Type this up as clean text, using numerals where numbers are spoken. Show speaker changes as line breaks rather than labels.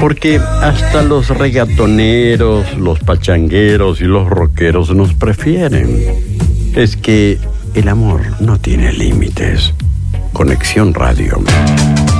Porque hasta los reggaetoneros, los pachangueros y los rockeros nos prefieren. Es que el amor no tiene límites. Conexión Radio.